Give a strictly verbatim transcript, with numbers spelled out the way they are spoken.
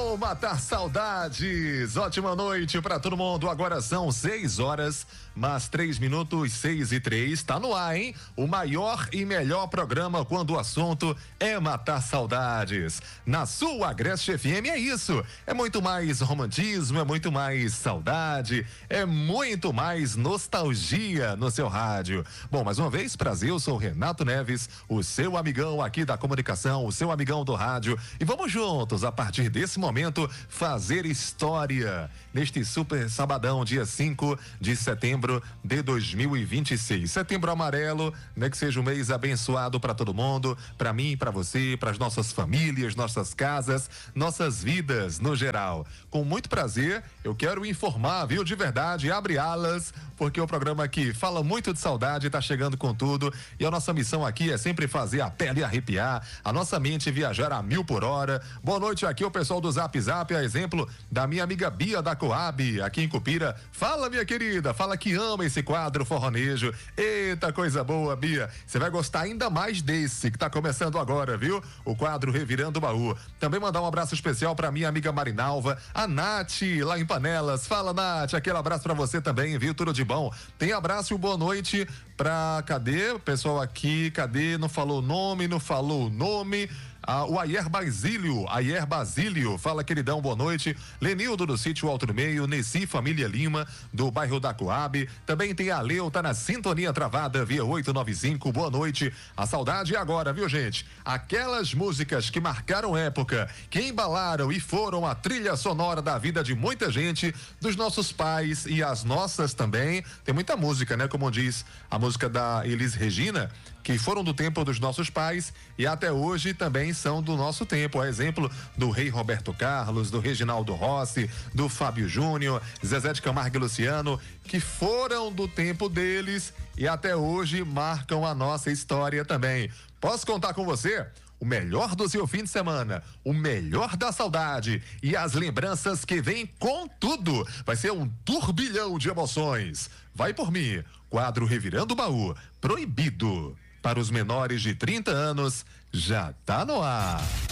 Vamos matar saudades. Ótima noite pra todo mundo. Agora são seis horas, mais três minutos, seis e três. Tá no ar, hein? O maior e melhor programa quando o assunto é matar saudades. Na sua Agreste F M é isso. É muito mais romantismo, é muito mais saudade, é muito mais nostalgia no seu rádio. Bom, mais uma vez, prazer, eu sou o Renato Neves, o seu amigão aqui da comunicação, o seu amigão do rádio. E vamos juntos, a partir desse momento, fazer história neste super sabadão, dia cinco de setembro de dois mil e vinte e seis. Setembro amarelo, né? Que seja um mês abençoado para todo mundo, para mim, para você, para as nossas famílias, nossas casas, nossas vidas no geral. Com muito prazer, eu quero informar, viu, de verdade, abre alas, porque o programa aqui fala muito de saudade, tá chegando com tudo, e a nossa missão aqui é sempre fazer a pele arrepiar, a nossa mente viajar a mil por hora. Boa noite aqui o pessoal do Zap Zap, a exemplo da minha amiga Bia da Coab, aqui em Cupira. Fala, minha querida, fala que ama esse quadro forronejo. Eita, coisa boa, Bia. Você vai gostar ainda mais desse que tá começando agora, viu? O quadro Revirando o Baú. Também mandar um abraço especial pra minha amiga Marinalva, a Nath, lá em Panelas. Fala, Nath, aquele abraço pra você também, viu? Tudo de bom. Tem abraço e boa noite pra, cadê? O pessoal aqui, cadê? Não falou o nome, não falou o nome. Ah, o Ayer Basílio, Ayer Basílio, fala queridão, boa noite. Lenildo do sítio Alto do Meio, Nessi Família Lima, do bairro da Coab. Também tem a Leo, tá na sintonia travada via oito nove cinco, boa noite. A saudade é agora, viu, gente? Aquelas músicas que marcaram época, que embalaram e foram a trilha sonora da vida de muita gente, dos nossos pais e as nossas também. Tem muita música, né? Como diz a música da Elis Regina, que foram do tempo dos nossos pais e até hoje também são do nosso tempo. A exemplo do rei Roberto Carlos, do Reginaldo Rossi, do Fábio Júnior, Zezé de Camargo e Luciano, que foram do tempo deles e até hoje marcam a nossa história também. Posso contar com você? O melhor do seu fim de semana, o melhor da saudade e as lembranças que vêm com tudo. Vai ser um turbilhão de emoções. Vai por mim, quadro Revirando o Baú, proibido. Para os menores de trinta anos, já tá no ar.